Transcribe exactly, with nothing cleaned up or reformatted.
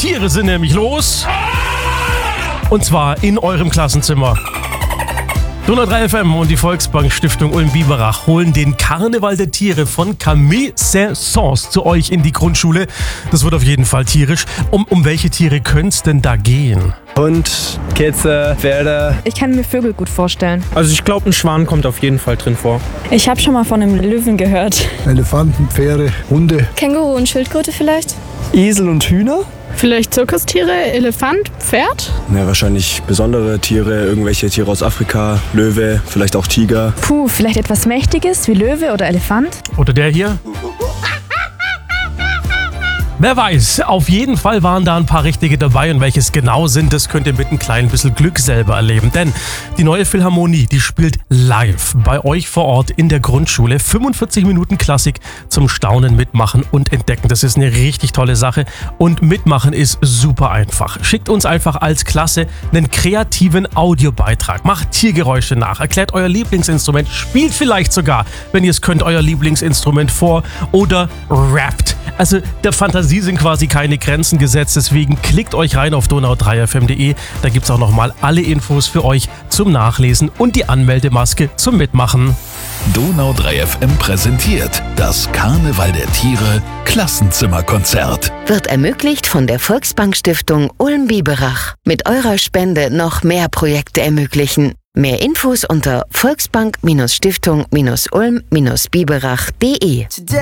Tiere sind nämlich los. Und zwar in eurem Klassenzimmer. Donau drei F M und die Volksbank Stiftung Ulm-Biberach holen den Karneval der Tiere von Camille Saint-Saëns zu euch in die Grundschule. Das wird auf jeden Fall tierisch. Um, um welche Tiere könnte es denn da gehen? Hund, Kätze, Pferde. Ich kann mir Vögel gut vorstellen. Also ich glaube, ein Schwan kommt auf jeden Fall drin vor. Ich habe schon mal von einem Löwen gehört. Elefanten, Pferde, Hunde. Känguru und Schildkröte vielleicht? Esel und Hühner? Vielleicht Zirkustiere, Elefant, Pferd? Ja, wahrscheinlich besondere Tiere, irgendwelche Tiere aus Afrika, Löwe, vielleicht auch Tiger. Puh, vielleicht etwas Mächtiges wie Löwe oder Elefant? Oder der hier? Wer weiß, auf jeden Fall waren da ein paar Richtige dabei und welches genau sind, das könnt ihr mit ein klein bisschen Glück selber erleben. Denn die neue Philharmonie, die spielt live bei euch vor Ort in der Grundschule. fünfundvierzig Minuten Klassik zum Staunen, Mitmachen und Entdecken. Das ist eine richtig tolle Sache und Mitmachen ist super einfach. Schickt uns einfach als Klasse einen kreativen Audiobeitrag. Macht Tiergeräusche nach, erklärt euer Lieblingsinstrument, spielt vielleicht sogar, wenn ihr es könnt, euer Lieblingsinstrument vor oder rappt. Also der Fantasie sind quasi keine Grenzen gesetzt, deswegen klickt euch rein auf donau drei f m punkt de. Da gibt es auch nochmal alle Infos für euch zum Nachlesen und die Anmeldemaske zum Mitmachen. Donau drei F M präsentiert das Karneval der Tiere Klassenzimmerkonzert. Wird ermöglicht von der Volksbank Stiftung Ulm-Biberach. Mit eurer Spende noch mehr Projekte ermöglichen. Mehr Infos unter volksbank Stiftung Ulm Biberach punkt de.